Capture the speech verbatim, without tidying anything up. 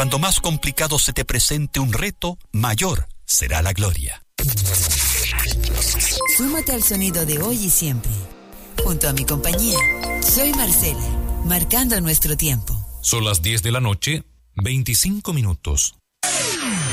Cuando más complicado se te presente un reto, mayor será la gloria. Súmate al sonido de hoy y siempre. Junto a mi compañía, soy Marcela, marcando nuestro tiempo. Son las diez de la noche, veinticinco minutos.